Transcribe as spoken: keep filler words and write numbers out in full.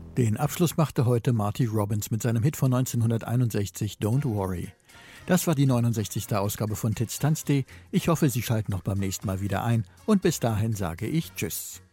Den Abschluss machte heute Marty Robbins mit seinem Hit von neunzehnhunderteinundsechzig Don't Worry. Das war die neunundsechzigste Ausgabe von Titz Tanztee. Ich hoffe, Sie schalten noch beim nächsten Mal wieder ein und bis dahin sage ich Tschüss.